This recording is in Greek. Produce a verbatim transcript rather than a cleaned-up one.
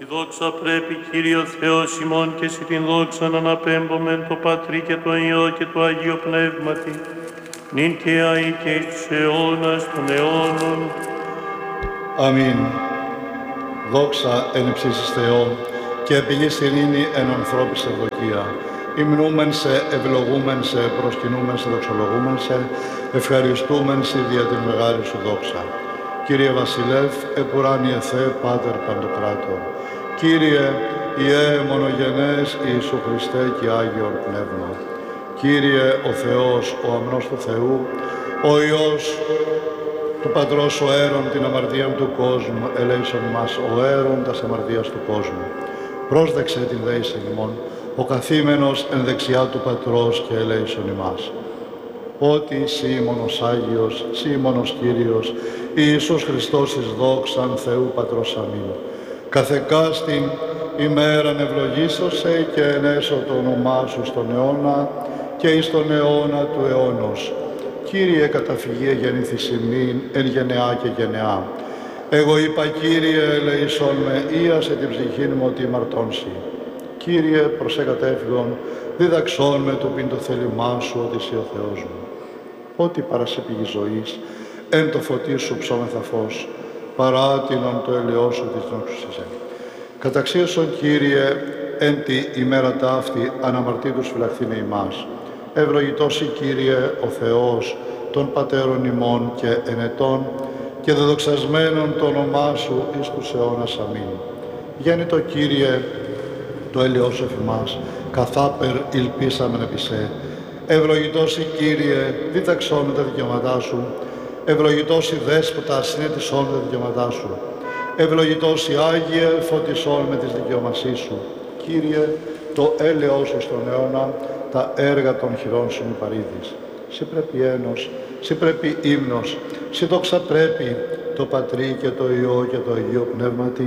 Τη δόξα πρέπει, Κύριο Θεός ημών, και εσύ την δόξα να αναπέμπομεν το Πατρί και το Υιό και το Αγίο Πνεύματι, νυν και αεί και εις τους αιώνας των αιώνων. Αμήν. Δόξα εν υψίστοις Θεό και πηγής ειρήνη εν ανθρώπης ευδοκία. Υμνούμεν σε, ευλογούμεν σε, προσκυνούμεν σε, δοξολογούμεν σε, ευχαριστούμεν σε δια την μεγάλη σου δόξα. Κύριε Βασιλεύ, επουράνιε Θεέ, Πάτερ Παντοκράτορ. Κύριε, Ιε μονογενές Ιησού Χριστέ και Άγιον Πνεύμα. Κύριε ο Θεός, ο αμνός του Θεού, ο Υιός του Πατρός ο αίρον την αμαρτία του κόσμου, ελέησον μας ο αίρον τας αμαρτίας του κόσμου. Πρόσδεξε την δέησεν ημών, ο καθήμενος εν δεξιά του Πατρός και ελέησον ημάς. Ότι σύ μόνος Άγιος, σύ μόνος Κύριος, Ιησούς Χριστός εις δόξαν Θεού Πατρός αμήν. Καθεκάστην ημέραν ευλογήσωσε και ενέσω το όνομά σου στον αιώνα και εις τον αιώνα του αιώνος. Κύριε καταφυγή γεννήθης ημίν εν γενεά και γενεά. Εγώ είπα, Κύριε, ελεησόν με, ίασε την ψυχήν μου ότι μαρτώνσι. Κύριε, προσεκατέφυγον, διδαξόν με το πίν το θέλημά σου, ότι εσύ ο Θεός μου. Ό,τι παρασύ πηγή ζωής, εν το φωτί σου ψώμεθα φως, παράτηνον το ελαιό σου της νόξουσιζε. Καταξίωσον, Κύριε, εν τη ημέρα ταύτη αναμαρτήτους φυλαχθήνε ημάς. Ευλογητός η Κύριε ο Θεός των πατέρων ημών και ενετών και δεδοξασμένον το όνομά σου εις τους αιώνας αμήν. Γέννητο Κύριε, το έλεος σου εφημάς, καθάπερ υλπίσαμεν επί σε. Ευλογητός η Κύριε, δίταξόν με τα δικαιώματά σου. Ευλογητός η Δέσποτα, συνέτησόν με τα δικαιώματά σου. Ευλογητός η Άγιε, φωτισόν με τις δικαιωμασίες σου. Κύριε, το έλεος σου στον αιώνα, τα έργα των χειρών σου μη παρήδεις. Συ πρέπει ένος, συ πρέπει ύμνος, συ δόξα πρέπει το Πατρί και το Υιό και το Αγίο Πνεύματι,